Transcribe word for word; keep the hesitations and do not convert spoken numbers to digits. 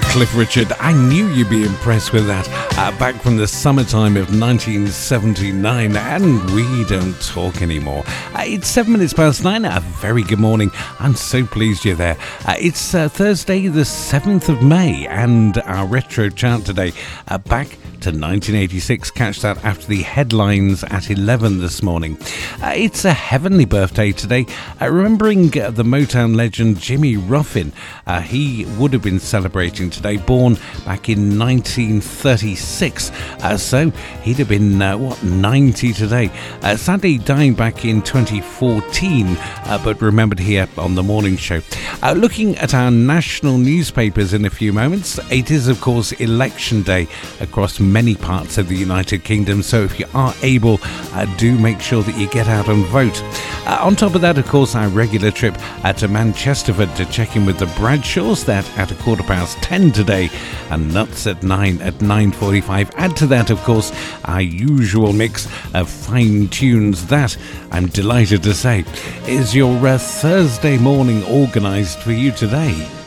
Cliff Richard, I knew you'd be impressed with that. Uh, back from the summertime of nineteen seventy-nine, and we don't talk anymore. Uh, it's seven minutes past nine. A very good morning. I'm so pleased you're there. Uh, it's uh, Thursday, the seventh of May, and our retro chart today, uh, back to nineteen eighty-six. Catch that after the headlines at eleven this morning. Uh, it's a heavenly birthday today. Uh, remembering uh, the Motown legend Jimmy Ruffin. Uh, he would have been celebrating today, born back in nineteen thirty-six. Uh, so he'd have been, uh, what, ninety today. Uh, sadly, dying back in twenty fourteen, uh, but remembered here on the morning show. Uh, looking at our national newspapers in a few moments, it is, of course, election day across many parts of the United Kingdom, so if you are able, uh, do make sure that you get out and vote. Uh, on top of that, of course, our regular trip uh, to Manchesterford to check in with the Bradshaws, that at a quarter past ten today, and Nuts at nine at nine forty-five. Add to that, of course, our usual mix of fine tunes that, I'm delighted to say, is your uh, Thursday morning organised for you today.